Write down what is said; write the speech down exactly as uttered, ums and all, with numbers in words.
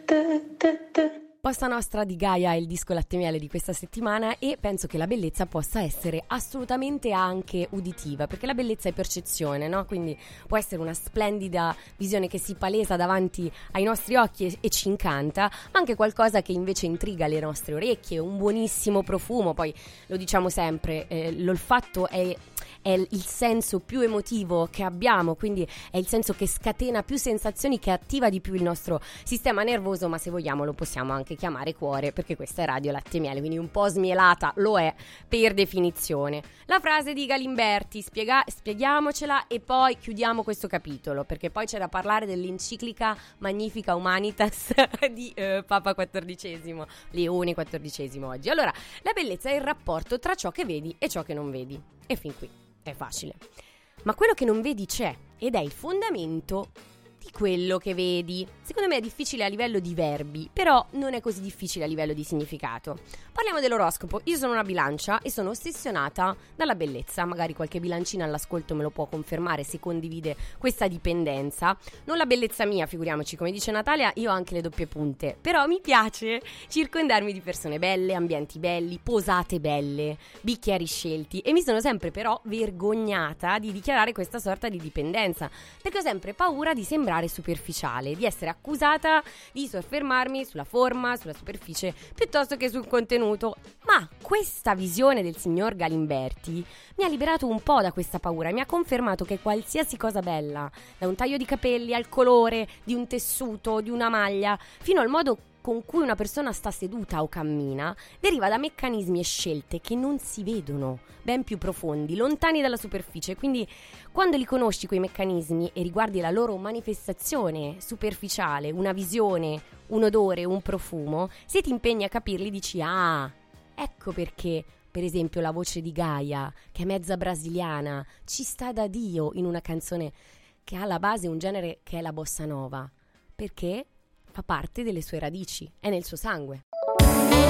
Bossa Nostra di Gaia è il disco latte miele di questa settimana e penso che la bellezza possa essere assolutamente anche uditiva, perché la bellezza è percezione, no? Quindi può essere una splendida visione che si palesa davanti ai nostri occhi e, e ci incanta, ma anche qualcosa che invece intriga le nostre orecchie, un buonissimo profumo. Poi lo diciamo sempre, eh, l'olfatto è è il senso più emotivo che abbiamo, quindi è il senso che scatena più sensazioni, che attiva di più il nostro sistema nervoso, ma se vogliamo lo possiamo anche chiamare cuore, perché questa è Radio Latte Miele, quindi un po' smielata lo è per definizione. La frase di Galimberti, spiega- spieghiamocela e poi chiudiamo questo capitolo, perché poi c'è da parlare dell'enciclica Magnifica Humanitas di eh, Papa quattordicesimo, Leone quattordicesimo oggi. Allora, la bellezza è il rapporto tra ciò che vedi e ciò che non vedi, e fin qui è facile. Ma quello che non vedi c'è ed è il fondamento di quello che vedi. Secondo me è difficile a livello di verbi, però non è così difficile a livello di significato. Parliamo dell'oroscopo. Io sono una bilancia e sono ossessionata dalla bellezza. Magari qualche bilancina all'ascolto me lo può confermare se condivide questa dipendenza. Non la bellezza mia, figuriamoci, come dice Natalia, io ho anche le doppie punte. Però mi piace circondarmi di persone belle, ambienti belli, posate belle, bicchieri scelti, e mi sono sempre però vergognata di dichiarare questa sorta di dipendenza, perché ho sempre paura di sembrare superficiale, di essere accusata di soffermarmi sulla forma, sulla superficie, piuttosto che sul contenuto. Ma questa visione del signor Galimberti mi ha liberato un po' da questa paura, mi ha confermato che qualsiasi cosa bella, da un taglio di capelli al colore di un tessuto, di una maglia, fino al modo con cui una persona sta seduta o cammina, deriva da meccanismi e scelte che non si vedono, ben più profondi, lontani dalla superficie. Quindi quando li conosci quei meccanismi e riguardi la loro manifestazione superficiale, una visione, un odore, un profumo, se ti impegni a capirli dici: ah, ecco perché per esempio la voce di Gaia, che è mezza brasiliana, ci sta da Dio in una canzone che ha alla base un genere che è la bossa nova, perché fa parte delle sue radici, è nel suo sangue.